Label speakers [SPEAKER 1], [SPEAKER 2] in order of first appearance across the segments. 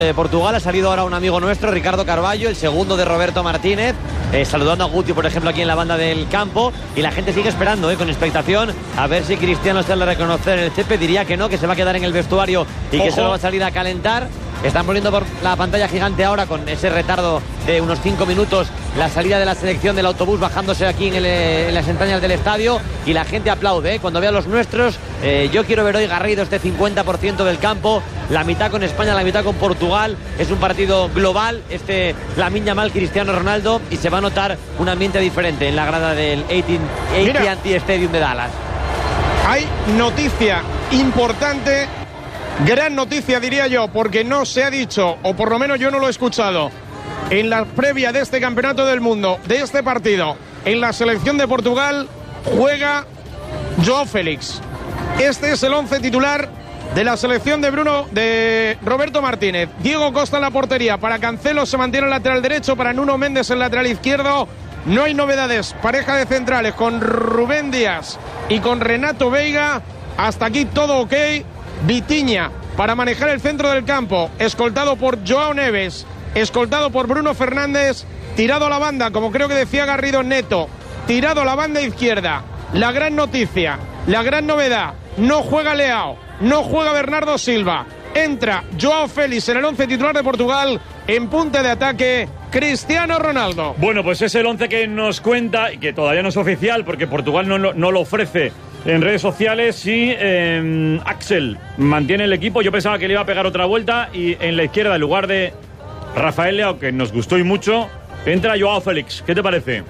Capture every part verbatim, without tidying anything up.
[SPEAKER 1] de Portugal. Ha salido ahora un amigo nuestro, Ricardo Carballo, el segundo de Roberto Martínez, eh, saludando a Guti, por ejemplo, aquí en la banda del campo, y la gente sigue esperando, eh, con expectación, a ver si Cristiano se le reconoce en el césped. Diría que no, que se va a quedar en el vestuario y Ojo. que solo va a salir a calentar. Están poniendo por la pantalla gigante ahora, con ese retardo de unos cinco minutos, la salida de la selección del autobús bajándose aquí en, el, en las entrañas del estadio, y la gente aplaude, ¿eh? Cuando ve a los nuestros. eh, yo quiero ver hoy, Garrido, este cincuenta por ciento del campo, la mitad con España, la mitad con Portugal. Es un partido global, este Lamine Yamal, Cristiano Ronaldo, y se va a notar un ambiente diferente en la grada del A T and T Stadium de Dallas.
[SPEAKER 2] Hay noticia importante, gran noticia diría yo, porque no se ha dicho, o por lo menos yo no lo he escuchado, en la previa de este campeonato del mundo, de este partido, en la selección de Portugal juega Joao Félix. Este es el once titular de la selección de Bruno, de Roberto Martínez. Diego Costa en la portería, para Cancelo se mantiene el lateral derecho, para Nuno Méndez el lateral izquierdo. No hay novedades, pareja de centrales con Rubén Díaz y con Renato Veiga. Hasta aquí todo ok. Vitinha para manejar el centro del campo, escoltado por Joao Neves, escoltado por Bruno Fernández, tirado a la banda, como creo que decía Garrido, Neto, tirado a la banda izquierda. La gran noticia, la gran novedad, no juega Leao, no juega Bernardo Silva, entra Joao Félix en el once titular de Portugal, en punta de ataque Cristiano Ronaldo.
[SPEAKER 3] Bueno, pues es el once que nos cuenta, y que todavía no es oficial porque Portugal no, no, no lo ofrece en redes sociales. Y eh, Axel mantiene el equipo. Yo pensaba que le iba a pegar otra vuelta, y en la izquierda, en lugar de Rafael Leao, que nos gustó y mucho, entra Joao Félix. ¿Qué te parece?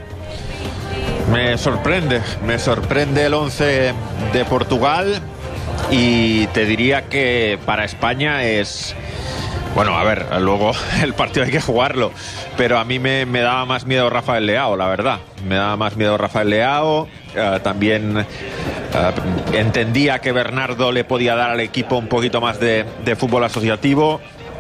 [SPEAKER 4] Me sorprende, me sorprende el once de Portugal, y te diría que para España es... Bueno, a ver, luego el partido hay que jugarlo, pero a mí me, me daba más miedo Rafael Leao, la verdad. Me daba más miedo Rafael Leao. Uh, también uh, entendía que Bernardo le podía dar al equipo un poquito más de, de fútbol asociativo.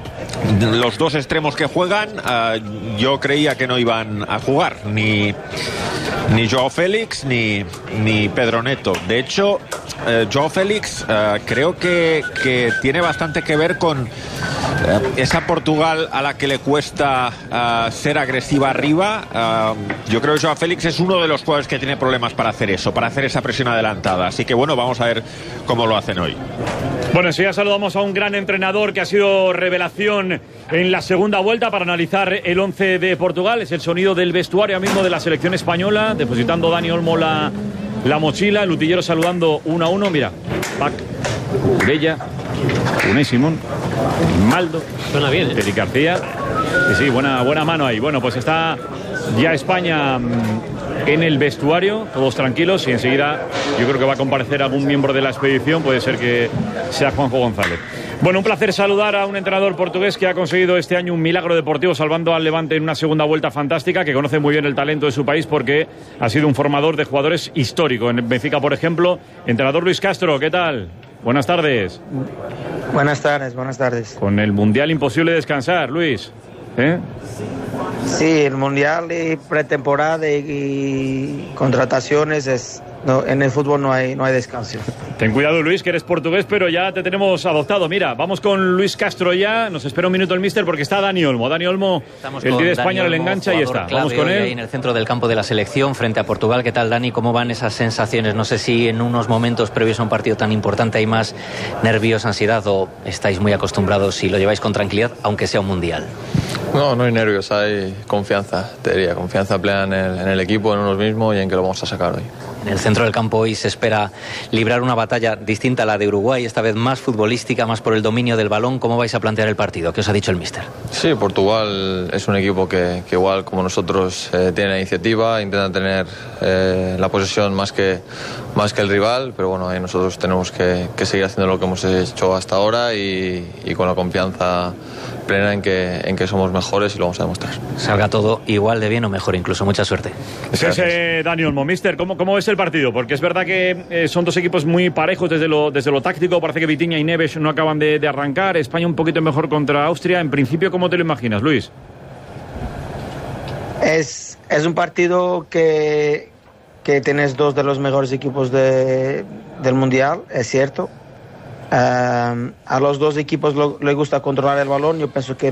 [SPEAKER 4] Los dos extremos que juegan, uh, yo creía que no iban a jugar, ni, ni Joao Félix ni, ni Pedro Neto. De hecho, uh, Joao Félix uh, creo que, que tiene bastante que ver con uh, esa Portugal a la que le cuesta uh, ser agresiva arriba. Uh, yo creo que Joao Félix es uno de los jugadores que tiene problemas para hacer eso, para hacer esa presión adelantada. Así que bueno, vamos a ver cómo lo hacen hoy.
[SPEAKER 3] Bueno, sí, ya saludamos a un gran entrenador que ha sido revelación en la segunda vuelta para analizar el once de Portugal. Es el sonido del vestuario mismo de la selección española, depositando Dani Olmo la, la mochila, el utillero saludando uno a uno. Mira, Pac, Bella, Unai Simón, Maldo,
[SPEAKER 1] suena bien, ¿eh?
[SPEAKER 3] Eric García. Sí, sí, buena, buena mano ahí. Bueno, pues está ya España en el vestuario, todos tranquilos, y enseguida yo creo que va a comparecer algún miembro de la expedición. Puede ser que sea Juanjo González. Bueno, un placer saludar a un entrenador portugués que ha conseguido este año un milagro deportivo, salvando al Levante en una segunda vuelta fantástica, que conoce muy bien el talento de su país porque ha sido un formador de jugadores histórico. En Benfica, por ejemplo, entrenador Luis Castro, ¿qué tal? Buenas tardes.
[SPEAKER 5] Buenas tardes, buenas tardes.
[SPEAKER 3] Con el Mundial imposible descansar, Luis, ¿eh?
[SPEAKER 5] Sí, el Mundial y pretemporada y, y contrataciones, es, no, en el fútbol no hay, no hay descanso.
[SPEAKER 3] Ten cuidado, Luis, que eres portugués, pero ya te tenemos adoptado. Mira, vamos con Luis Castro ya. Nos espera un minuto el míster porque está Dani Olmo. Dani Olmo,
[SPEAKER 6] Estamos
[SPEAKER 3] el tío de España, le engancha y está. Vamos con él.
[SPEAKER 6] Ahí en el centro del campo de la selección frente a Portugal. ¿Qué tal, Dani? ¿Cómo van esas sensaciones? No sé si en unos momentos previos a un partido tan importante hay más nervios, ansiedad, o estáis muy acostumbrados y lo lleváis con tranquilidad, aunque sea un mundial.
[SPEAKER 7] No, no hay nervios, hay confianza, te diría, confianza plena en el, en el equipo, en uno mismo y en que lo vamos a sacar hoy.
[SPEAKER 6] En el centro del campo hoy se espera librar una batalla distinta a la de Uruguay, esta vez más futbolística, más por el dominio del balón. ¿Cómo vais a plantear el partido? ¿Qué os ha dicho el míster?
[SPEAKER 7] Sí, Portugal es un equipo que, que igual como nosotros eh, tiene la iniciativa, intenta tener eh, la posesión más que, más que el rival, pero bueno, ahí nosotros tenemos que, que seguir haciendo lo que hemos hecho hasta ahora y, y con la confianza plena en que, en que somos mejores y lo vamos a demostrar.
[SPEAKER 6] Salga todo igual de bien o mejor incluso. Mucha suerte.
[SPEAKER 3] Ese es eh, Dani Olmo. Mister, ¿cómo, ¿cómo ves el partido? Porque es verdad que eh, son dos equipos muy parejos desde lo, desde lo táctico. Parece que Vitinha y Neves no acaban de, de arrancar. España un poquito mejor contra Austria. En principio, ¿cómo te lo imaginas, Luis?
[SPEAKER 5] Es, es un partido que, que tienes dos de los mejores equipos de, del Mundial, es cierto. Uh, a los dos equipos lo, les gusta controlar el balón. Yo pienso que